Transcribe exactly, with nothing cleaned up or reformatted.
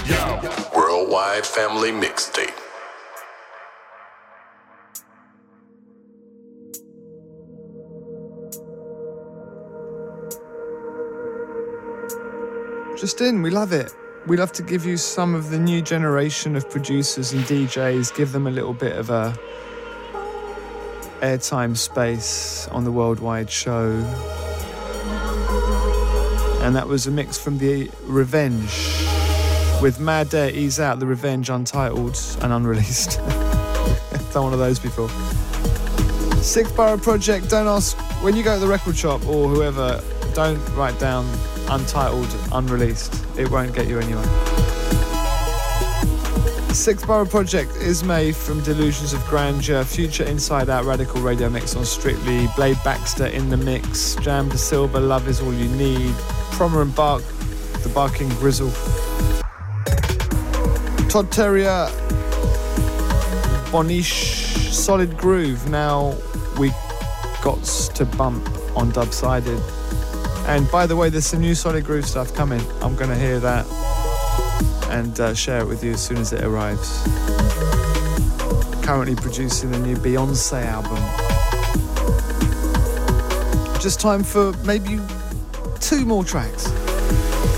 Worldwide Family Mixtape. Just in, we love it. We love to give you some of the new generation of producers and D Js, give them a little bit of a airtime space on the Worldwide show. And that was a mix from the Revenge with Mad Dare Ease Out, the Revenge untitled and unreleased. Done one of those before. Six Borough Project, don't ask, when you go to the record shop or whoever, don't write down untitled, unreleased. It won't get you anywhere. Six Borough Project is made from Delusions of Grandeur, Future Inside Out Radical Radio Mix on Strictly, Blade Baxter in the mix, Jam De Silva, Love Is All You Need, Promer and Bark, The Barking Grizzle, Todd Terrier, Bonish, Solid Groove. Now we got to bump on Dubsided. And by the way, there's some new Solid Groove stuff coming. I'm going to hear that and uh, share it with you as soon as it arrives. Currently producing the new Beyonce album. Just time for maybe two more tracks.